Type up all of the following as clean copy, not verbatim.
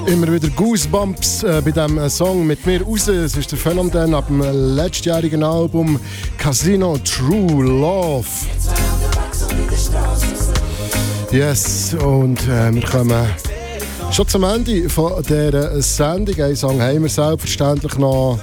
Immer wieder Goosebumps bei diesem Song mit mir raus. Es ist der Phänomen ab dem letztjährigen Album Casino True Love. Yes, und wir kommen schon zum Ende von dieser Sendung. Einen Song haben wir selbstverständlich noch.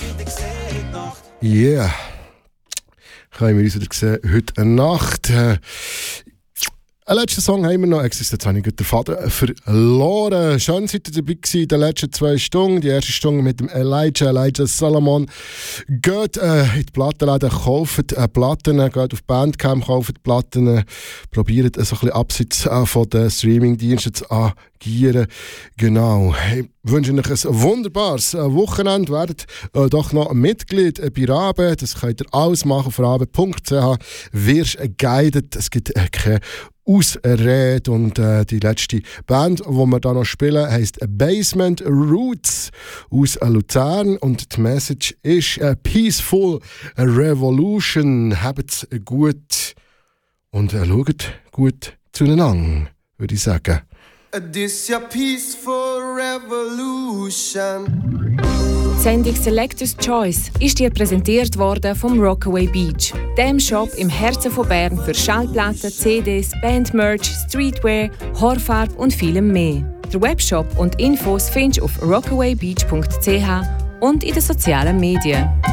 Yeah. Können wir uns wieder sehen heute Nacht. Einen letzten Song haben wir noch. Jetzt habe ich den Faden verloren. Schön seid ihr dabei gewesen in den letzten 2 Stunden. Die erste Stunde mit dem Elijah Solomon. Geht in die Plattenläden, kauft Platten, geht auf Bandcamp, kauft Platten, probiert so ein bisschen abseits von den Streaming-Diensten zu agieren. Genau. Ich wünsche euch ein wunderbares Wochenende. Werdet doch noch Mitglied bei Rabe. Das könnt ihr alles machen auf rabe.ch. Wirst guided. Es gibt keine Ausrede. Und die letzte Band, die wir da noch spielen, heisst Basement Roots aus Luzern. Und die Message ist a Peaceful Revolution. Habt's gut und schaut gut zueinander, würde ich sagen. This your peaceful revolution. Die Sendung Selector's Choice ist dir präsentiert worden vom Rockaway Beach, dem Shop im Herzen von Bern für Schallplatten, CDs, Bandmerch, Streetwear, Haarfarbe und vielem mehr. Der Webshop und Infos findest du auf rockawaybeach.ch und in den sozialen Medien.